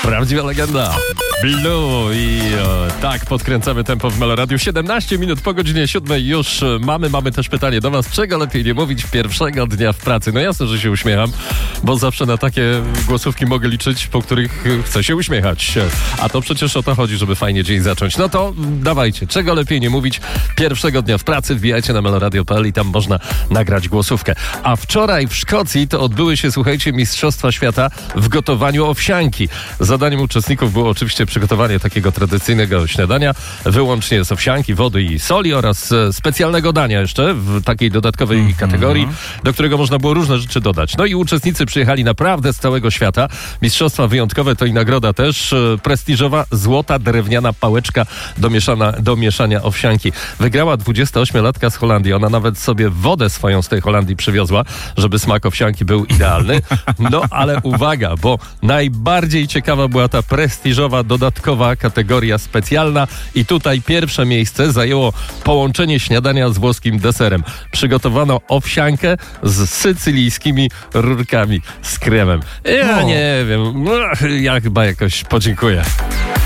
Prawdziwa legenda. Blue i tak podkręcamy tempo w Meloradiu. 17 minut po godzinie 7 już mamy też pytanie do was. Czego lepiej nie mówić pierwszego dnia w pracy? No jasne, że się uśmiecham, bo zawsze na takie głosówki mogę liczyć, po których chcę się uśmiechać. A to przecież o to chodzi, żeby fajnie dzień zacząć. No to dawajcie, czego lepiej nie mówić pierwszego dnia w pracy? Wbijajcie na meloradio.pl i tam można nagrać głosówkę. A wczoraj w Szkocji to odbyły się, słuchajcie, Mistrzostwa Świata w gotowaniu owsianki. Zadaniem uczestników było oczywiście przygotowanie takiego tradycyjnego śniadania, wyłącznie z owsianki, wody i soli oraz specjalnego dania jeszcze w takiej dodatkowej kategorii, do którego można było różne rzeczy dodać. No i uczestnicy przyjechali naprawdę z całego świata. Mistrzostwa wyjątkowe to i nagroda też prestiżowa złota drewniana pałeczka do mieszania owsianki. Wygrała 28-latka z Holandii. Ona nawet sobie wodę swoją z tej Holandii przywiozła, żeby smak owsianki był idealny. No ale uwaga, bo najbardziej ciekawa była ta prestiżowa, dodatkowa kategoria specjalna i tutaj pierwsze miejsce zajęło połączenie śniadania z włoskim deserem. Przygotowano owsiankę z sycylijskimi rurkami z kremem. Ja nie wiem, ja chyba jakoś podziękuję.